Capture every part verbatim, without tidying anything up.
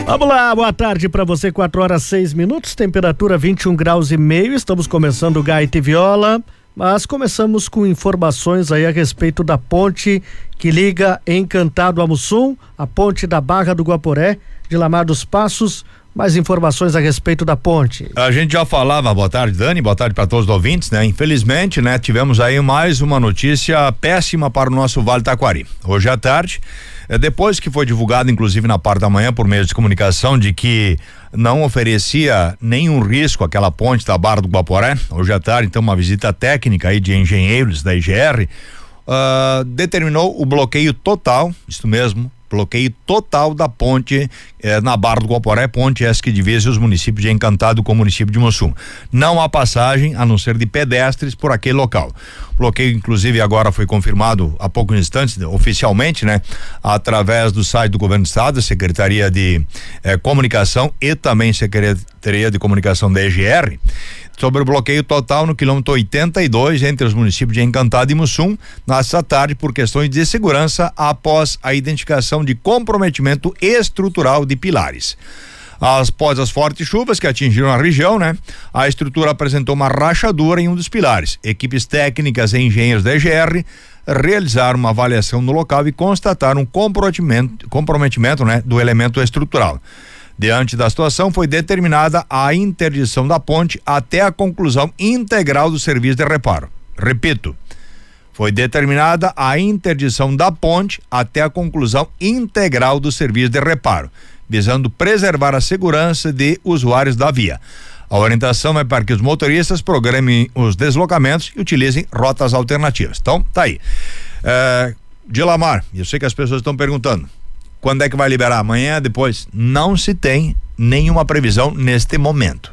Vamos lá, boa tarde para você, quatro horas seis minutos, temperatura vinte e um graus e meio, estamos começando o Gaita e Viola, mas começamos com informações aí a respeito da ponte que liga Encantado a Mussum, a ponte da Barra do Guaporé, de Lamar dos Passos. Mais informações a respeito da ponte. A gente já falava, boa tarde, Dani, boa tarde para todos os ouvintes, né? Infelizmente, né? Tivemos aí mais uma notícia péssima para o nosso Vale Taquari. Hoje à tarde, é, depois que foi divulgado, inclusive na parte da manhã, por meio de comunicação, de que não oferecia nenhum risco aquela ponte da Barra do Guaporé, hoje à tarde, então, uma visita técnica aí de engenheiros da I G R, uh, determinou o bloqueio total, isso mesmo, bloqueio total da ponte eh, na Barra do Guaporé, ponte essa que divisa os municípios de Encantado com o município de Mussum. Não há passagem, a não ser de pedestres, por aquele local. O bloqueio, inclusive, agora foi confirmado há poucos instantes, oficialmente, né? Através do site do Governo do Estado, Secretaria de eh, Comunicação e também Secretaria de Comunicação da E G R, sobre o bloqueio total no quilômetro oitenta e dois entre os municípios de Encantado e Mussum, nesta tarde, por questões de segurança, após a identificação de comprometimento estrutural de pilares. Após as fortes chuvas que atingiram a região, né? A estrutura apresentou uma rachadura em um dos pilares. Equipes técnicas e engenheiros da E G R realizaram uma avaliação no local e constataram um comprometimento, comprometimento, né? Do elemento estrutural. Diante da situação, foi determinada a interdição da ponte até a conclusão integral do serviço de reparo. Repito, foi determinada a interdição da ponte até a conclusão integral do serviço de reparo, visando preservar a segurança de usuários da via. A orientação é para que os motoristas programem os deslocamentos e utilizem rotas alternativas. Então, tá aí. É, de Lamar, eu sei que as pessoas estão perguntando, quando é que vai liberar? Amanhã, depois? Não se tem nenhuma previsão neste momento.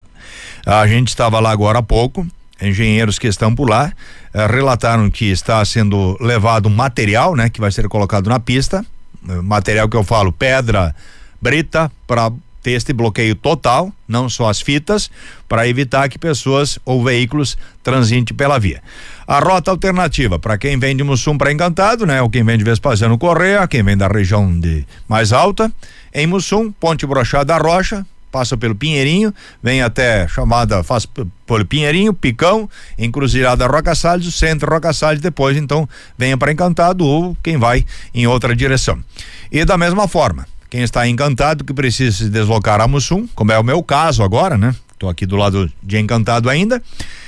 A gente estava lá agora há pouco, engenheiros que estão por lá eh, relataram que está sendo levado material, né? Que vai ser colocado na pista, material que eu falo, pedra, brita, para ter este bloqueio total, não só as fitas, para evitar que pessoas ou veículos transitem pela via. A rota alternativa, para quem vem de Mussum para Encantado, né? Ou quem vem de Vespasiano Correia, quem vem da região de mais alta, em Mussum, Ponte Brochada da Rocha, passa pelo Pinheirinho, vem até chamada, faz pelo Pinheirinho, Picão, Encruzilhada Roca Salles, o centro Roca Salles, depois então venha para Encantado ou quem vai em outra direção. E da mesma forma, quem está Encantado que precisa se deslocar a Mussum, como é o meu caso agora, né? Estou aqui do lado de Encantado ainda,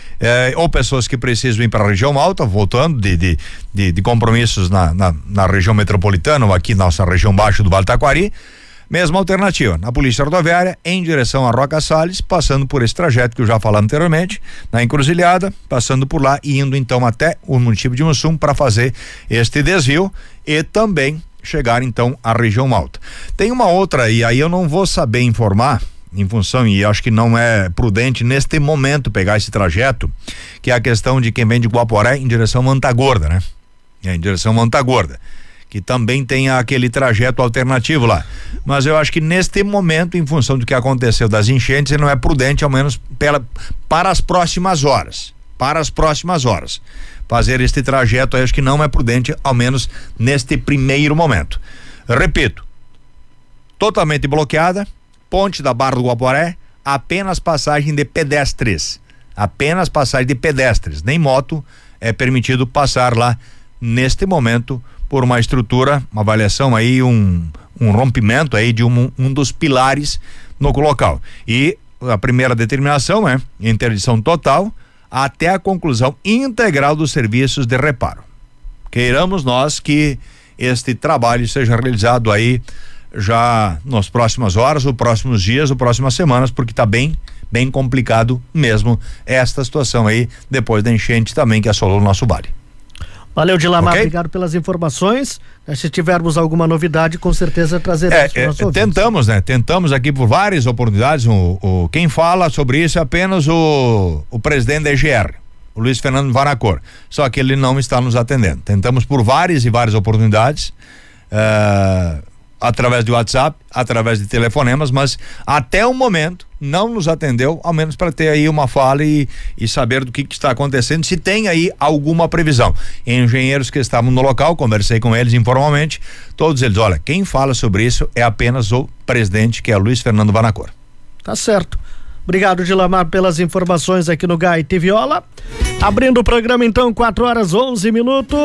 é, ou pessoas que precisam ir para a região alta, voltando de, de, de, de compromissos na, na, na região metropolitana ou aqui na nossa região baixa do Vale Taquari. Mesma alternativa, na Polícia Rodoviária, em direção a Roca Salles, passando por esse trajeto que eu já falei anteriormente, na Encruzilhada, passando por lá e indo então até o município de Mussum para fazer este desvio e também chegar então à região alta. Tem uma outra, e aí eu não vou saber informar, em função, e acho que não é prudente neste momento pegar esse trajeto, que é a questão de quem vem de Guaporé em direção a Manta Gorda, né? É, em direção a Manta Gorda, que também tem aquele trajeto alternativo lá. Mas eu acho que neste momento, em função do que aconteceu das enchentes, não é prudente, ao menos pela, para as próximas horas. Para as próximas horas. Fazer este trajeto, eu acho que não é prudente, ao menos neste primeiro momento. Repito, totalmente bloqueada, ponte da Barra do Guaporé, apenas passagem de pedestres. Apenas passagem de pedestres, nem moto é permitido passar lá neste momento por uma estrutura, uma avaliação aí, um, um rompimento aí de um, um dos pilares no local. E a primeira determinação é interdição total até a conclusão integral dos serviços de reparo. Queiramos nós que este trabalho seja realizado aí já nas próximas horas, ou próximos dias, ou próximas semanas, porque está bem, bem complicado mesmo esta situação aí, depois da enchente também que assolou o nosso vale. Valeu, Dilamar, okay? Obrigado pelas informações. Se tivermos alguma novidade, com certeza trazeremos. É, é, tentamos, né? Tentamos aqui por várias oportunidades. O, o, quem fala sobre isso é apenas o, o presidente da E G R, o Luiz Fernando Vanacor. Só que ele não está nos atendendo. Tentamos por várias e várias oportunidades. Uh, através de WhatsApp, através de telefonemas, mas até o momento não nos atendeu, ao menos para ter aí uma fala e, e saber do que, que está acontecendo, se tem aí alguma previsão. Engenheiros que estavam no local, conversei com eles informalmente, todos eles, olha, quem fala sobre isso é apenas o presidente, que é Luiz Fernando Vanacor. Tá certo. Obrigado, Dilamar, pelas informações aqui no Gaite Viola. Abrindo o programa então, quatro horas onze minutos.